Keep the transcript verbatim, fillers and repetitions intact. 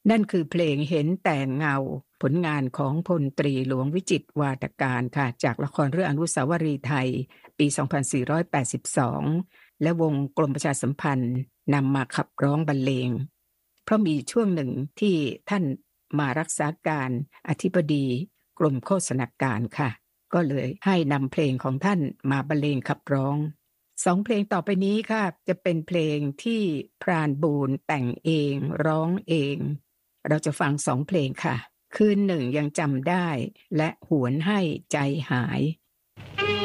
นั่นคือเพลงเห็นแต่เงาผลงานของพลตรีหลวงวิจิตรวาทการค่ะจากละครเรื่องอนุสาวรีย์ไทยปีสองพันสี่ร้อยแปดสิบสองและวงกรมประชาสัมพันธ์นำมาขับร้องบรรเลงเพราะมีช่วงหนึ่งที่ท่านมารักษาการอธิบดีกรมโฆษณาการค่ะก็เลยให้นำเพลงของท่านมาบรรเลงขับร้องสองเพลงต่อไปนี้ค่ะจะเป็นเพลงที่พรานบูรณ์แต่งเองร้องเองเราจะฟังสองเพลงค่ะคืนหนึ่งยังจำได้และหวนให้ใจหาย